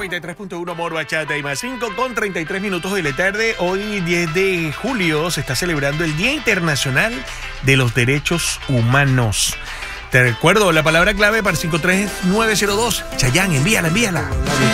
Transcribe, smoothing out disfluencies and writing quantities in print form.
93.1 More Bachata y más 5:33 de la tarde. Hoy 10 de julio se está celebrando el Día Internacional de los Derechos Humanos. Te recuerdo la palabra clave para 53902. Chayanne, envíala.